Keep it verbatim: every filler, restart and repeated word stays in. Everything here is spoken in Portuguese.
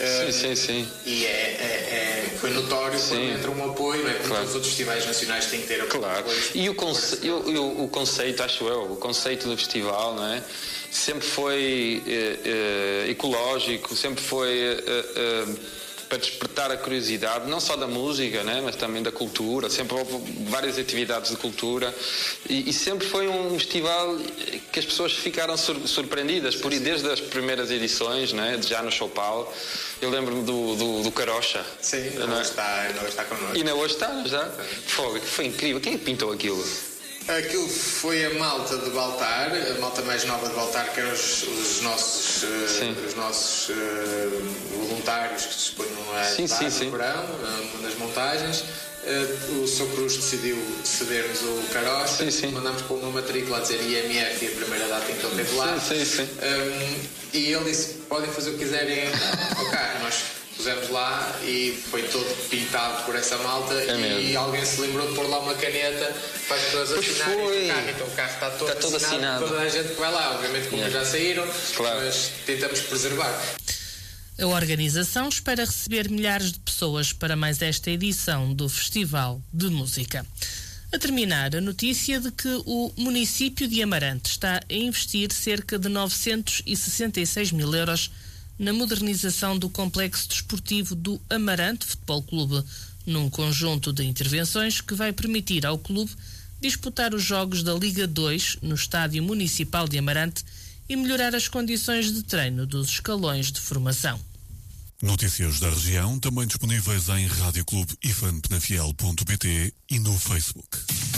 Sim, sim, sim. E é, é, é, foi notório sim. Quando entra um apoio, é porque claro. Os outros festivais nacionais têm que ter apoio. Claro. E o, conce e, o, e o, o conceito, acho eu, o conceito do festival, não é? Sempre foi eh, eh, ecológico, sempre foi eh, eh, para despertar a curiosidade, não só da música, né? Mas também da cultura. Sempre houve várias atividades de cultura e, e sempre foi um festival que as pessoas ficaram sur surpreendidas por ir desde as primeiras edições, né? Já no Show Paulo. Eu lembro-me do, do, do Carocha. Sim, ainda hoje está, ainda hoje está connosco. E ainda hoje está, já? Foi, foi incrível. Quem pintou aquilo? Aquilo foi a malta de Baltar, a malta mais nova de Baltar, que eram os, os nossos, uh, os nossos uh, voluntários que se expunham a sim, sim, no sim. verão, uh, nas montagens. Uh, o São Cruz decidiu ceder-nos o Carocha, sim, sim. Mandámos com uma matrícula a dizer I M F e a primeira data em que ele esteve lá. Sim, sim, sim. Um, e ele disse: podem fazer o que quiserem ao carro. Nós pusemos lá e foi todo pintado por essa malta é e alguém se lembrou de pôr lá uma caneta para as pessoas assinarem o carro. Então o carro está todo, está todo assinado, assinado. Toda a gente que vai lá, obviamente como yeah. já saíram, claro. Mas tentamos preservar. A organização espera receber milhares de pessoas para mais esta edição do Festival de Música. A terminar, a notícia de que o município de Amarante está a investir cerca de novecentos e sessenta e seis mil euros na modernização do complexo desportivo do Amarante Futebol Clube, num conjunto de intervenções que vai permitir ao clube disputar os jogos da Liga dois no Estádio Municipal de Amarante e melhorar as condições de treino dos escalões de formação. Notícias da região também disponíveis em rádio clube ifan penafiel ponto pt e no Facebook.